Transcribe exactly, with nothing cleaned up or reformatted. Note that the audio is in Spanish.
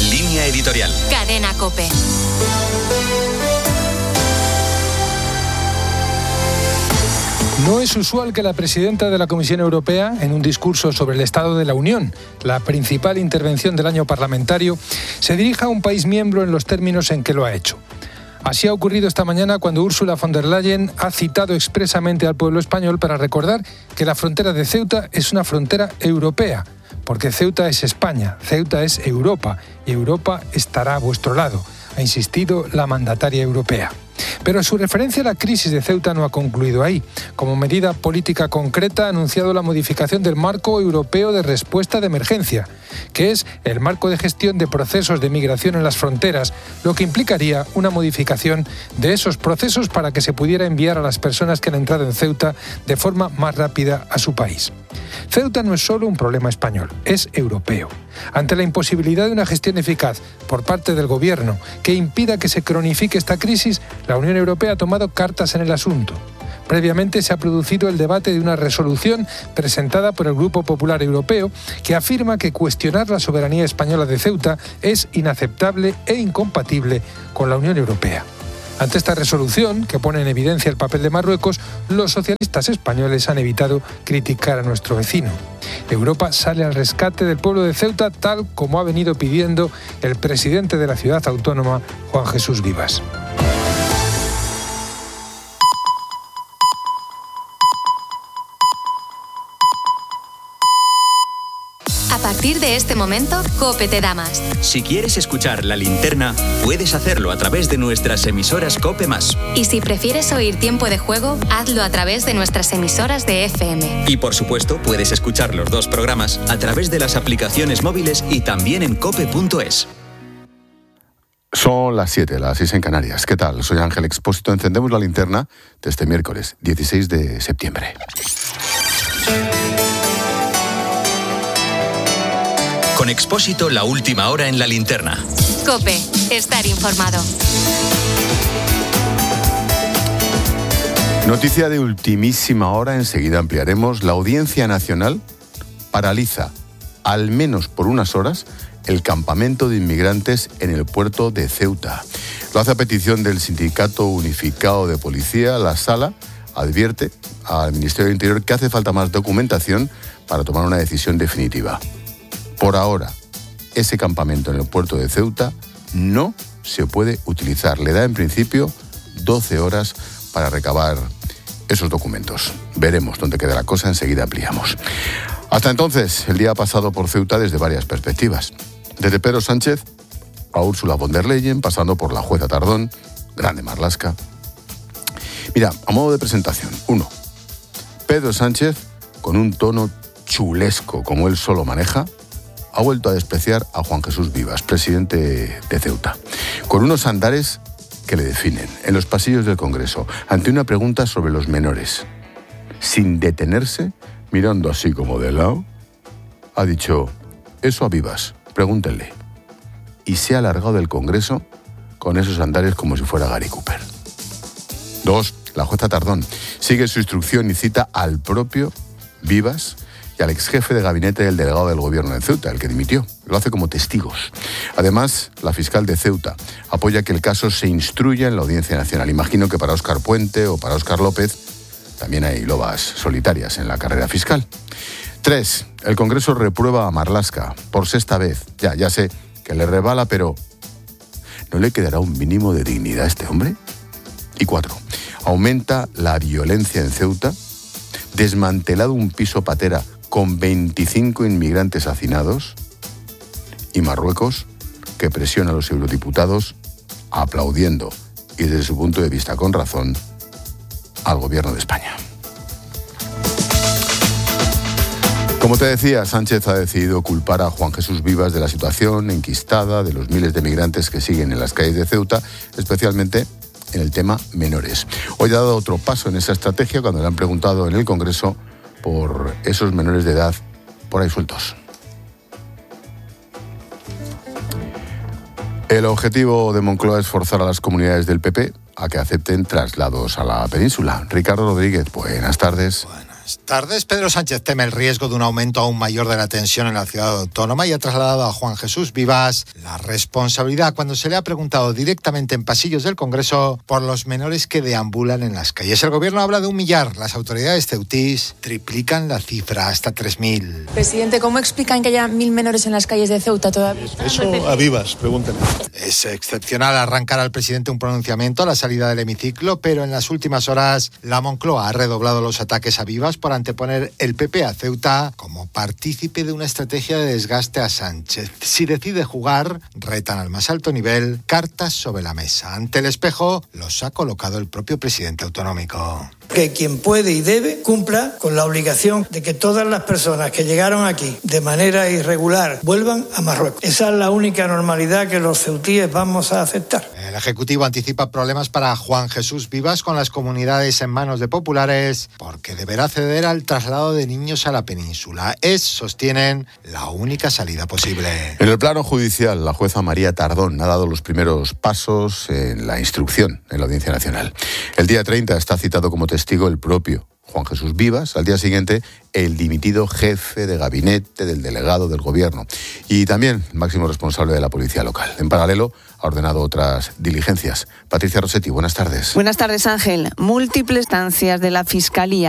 Línea editorial. Cadena COPE. No es usual que la presidenta de la Comisión Europea, en un discurso sobre el Estado de la Unión, la principal intervención del año parlamentario, se dirija a un país miembro en los términos en que lo ha hecho. Así ha ocurrido esta mañana cuando Ursula von der Leyen ha citado expresamente al pueblo español para recordar que la frontera de Ceuta es una frontera europea, porque Ceuta es España, Ceuta es Europa, y Europa estará a vuestro lado, ha insistido la mandataria europea. Pero su referencia a la crisis de Ceuta no ha concluido ahí. Como medida política concreta ha anunciado la modificación del Marco Europeo de Respuesta de Emergencia, que es el marco de gestión de procesos de migración en las fronteras, lo que implicaría una modificación de esos procesos para que se pudiera enviar a las personas que han entrado en Ceuta de forma más rápida a su país. Ceuta no es solo un problema español, es europeo. Ante la imposibilidad de una gestión eficaz por parte del Gobierno que impida que se cronifique esta crisis, la Unión Europea ha tomado cartas en el asunto. Previamente se ha producido el debate de una resolución presentada por el Grupo Popular Europeo que afirma que cuestionar la soberanía española de Ceuta es inaceptable e incompatible con la Unión Europea. Ante esta resolución, que pone en evidencia el papel de Marruecos, los socialistas españoles han evitado criticar a nuestro vecino. Europa sale al rescate del pueblo de Ceuta, tal como ha venido pidiendo el presidente de la ciudad autónoma, Juan Jesús Vivas. A partir de este momento, COPE te da más. Si quieres escuchar La Linterna, puedes hacerlo a través de nuestras emisoras COPE más. Y si prefieres oír Tiempo de Juego, hazlo a través de nuestras emisoras de F M. Y por supuesto, puedes escuchar los dos programas a través de las aplicaciones móviles y también en cope punto es. Son las siete, las seis en Canarias. ¿Qué tal? Soy Ángel Expósito. Encendemos la linterna de este miércoles, dieciséis de septiembre. Con Expósito, la última hora en la linterna. COPE, estar informado. Noticia de ultimísima hora, enseguida ampliaremos. La Audiencia Nacional paraliza, al menos por unas horas, el campamento de inmigrantes en el puerto de Ceuta. Lo hace a petición del Sindicato Unificado de Policía. La Sala advierte al Ministerio del Interior que hace falta más documentación para tomar una decisión definitiva. Por ahora, ese campamento en el puerto de Ceuta no se puede utilizar. Le da en principio doce horas para recabar esos documentos. Veremos dónde queda la cosa, enseguida ampliamos. Hasta entonces, el día ha pasado por Ceuta desde varias perspectivas. Desde Pedro Sánchez a Ursula von der Leyen, pasando por la jueza Tardón, Grande Marlaska. Mira, a modo de presentación, uno, Pedro Sánchez, con un tono chulesco como él solo maneja, ha vuelto a despreciar a Juan Jesús Vivas, presidente de Ceuta, con unos andares que le definen en los pasillos del Congreso, ante una pregunta sobre los menores. Sin detenerse, mirando así como de lado, ha dicho, eso a Vivas, pregúntenle. Y se ha alargado del Congreso con esos andares como si fuera Gary Cooper. Dos, la jueza Tardón sigue su instrucción y cita al propio Vivas y al ex jefe de gabinete del delegado del gobierno de Ceuta, el que dimitió. Lo hace como testigos. Además, la fiscal de Ceuta apoya que el caso se instruya en la Audiencia Nacional. Imagino que para Óscar Puente o para Óscar López también hay lobas solitarias en la carrera fiscal. Tres, el Congreso reprueba a Marlaska por sexta vez. Ya, ya sé que le rebala, pero ¿no le quedará un mínimo de dignidad a este hombre? Y cuatro, aumenta la violencia en Ceuta, desmantelado un piso patera con veinticinco inmigrantes hacinados, y Marruecos, que presiona a los eurodiputados, aplaudiendo, y desde su punto de vista con razón, al gobierno de España. Como te decía, Sánchez ha decidido culpar a Juan Jesús Vivas de la situación enquistada de los miles de migrantes que siguen en las calles de Ceuta, especialmente en el tema menores. Hoy ha dado otro paso en esa estrategia cuando le han preguntado en el Congreso por esos menores de edad por ahí sueltos. El objetivo de Moncloa es forzar a las comunidades del P P a que acepten traslados a la península. Ricardo Rodríguez, buenas tardes. Buenas. Buenas tardes. Pedro Sánchez teme el riesgo de un aumento aún mayor de la tensión en la ciudad autónoma y ha trasladado a Juan Jesús Vivas la responsabilidad cuando se le ha preguntado directamente en pasillos del Congreso por los menores que deambulan en las calles. El gobierno habla de un millar. Las autoridades ceutís triplican la cifra hasta tres mil. Presidente, ¿cómo explican que haya mil menores en las calles de Ceuta todavía? Eso a Vivas, pregúntenle. Es excepcional arrancar al presidente un pronunciamiento a la salida del hemiciclo, pero en las últimas horas la Moncloa ha redoblado los ataques a Vivas por anteponer el P P a Ceuta como partícipe de una estrategia de desgaste a Sánchez. Si decide jugar, retan al más alto nivel, cartas sobre la mesa. Ante el espejo los ha colocado el propio presidente autonómico. Que quien puede y debe cumpla con la obligación de que todas las personas que llegaron aquí de manera irregular vuelvan a Marruecos. Esa es la única normalidad que los ceutíes vamos a aceptar. El Ejecutivo anticipa problemas para Juan Jesús Vivas con las comunidades en manos de populares porque deberá ceder al traslado de niños a la península. Es, sostienen, la única salida posible. En el plano judicial, la jueza María Tardón ha dado los primeros pasos en la instrucción en la Audiencia Nacional. El día treinta está citado como testigo el propio Juan Jesús Vivas, al día siguiente el dimitido jefe de gabinete del delegado del gobierno y también el máximo responsable de la policía local. En paralelo ha ordenado otras diligencias. Patricia Rossetti, buenas tardes. Buenas tardes, Ángel. Múltiples instancias de la Fiscalía